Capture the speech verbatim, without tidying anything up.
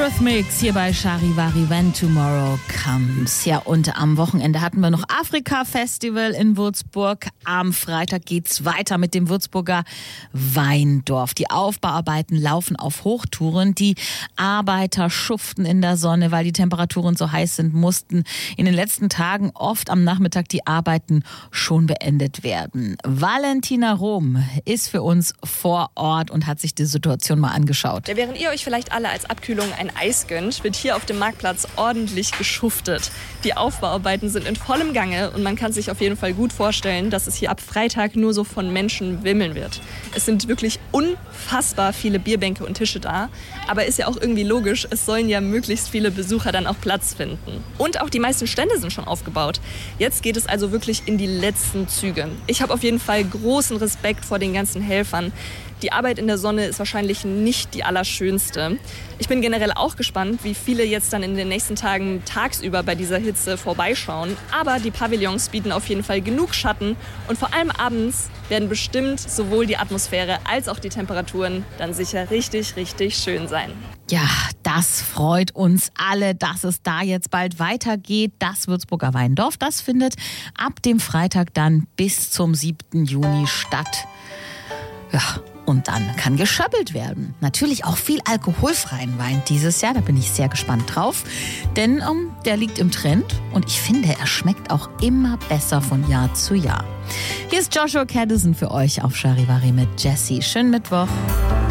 Eurythmics hier bei Charivari, When Tomorrow Comes. Ja, und am Wochenende hatten wir noch Afrika-Festival in Würzburg. Am Freitag geht's weiter mit dem Würzburger Weindorf. Die Aufbauarbeiten laufen auf Hochtouren. Die Arbeiter schuften in der Sonne, weil die Temperaturen so heiß sind, mussten in den letzten Tagen oft am Nachmittag die Arbeiten schon beendet werden. Valentina Rom ist für uns vor Ort und hat sich die Situation mal angeschaut. Ja, während ihr euch vielleicht alle als Abkühlung ein Eis gönnt, wird hier auf dem Marktplatz ordentlich geschuftet. Die Aufbauarbeiten sind in vollem Gange und man kann sich auf jeden Fall gut vorstellen, dass es hier ab Freitag nur so von Menschen wimmeln wird. Es sind wirklich unfassbar viele Bierbänke und Tische da, aber ist ja auch irgendwie logisch, es sollen ja möglichst viele Besucher dann auch Platz finden. Und auch die meisten Stände sind schon aufgebaut. Jetzt geht es also wirklich in die letzten Züge. Ich habe auf jeden Fall großen Respekt vor den ganzen Helfern. Die Arbeit in der Sonne ist wahrscheinlich nicht die allerschönste. Ich bin generell auch gespannt, wie viele jetzt dann in den nächsten Tagen tagsüber bei dieser Hitze vorbeischauen. Aber die Pavillons bieten auf jeden Fall genug Schatten und vor allem abends werden bestimmt sowohl die Atmosphäre als auch die Temperaturen dann sicher richtig, richtig schön sein. Ja, das freut uns alle, dass es da jetzt bald weitergeht. Das Würzburger Weindorf, das findet ab dem Freitag dann bis zum siebten Juni statt. Ja, und dann kann geschöppelt werden. Natürlich auch viel alkoholfreien Wein dieses Jahr, da bin ich sehr gespannt drauf. Denn um, der liegt im Trend und ich finde, er schmeckt auch immer besser von Jahr zu Jahr. Hier ist Joshua Caddison für euch auf Charivari mit Jessie. Schönen Mittwoch.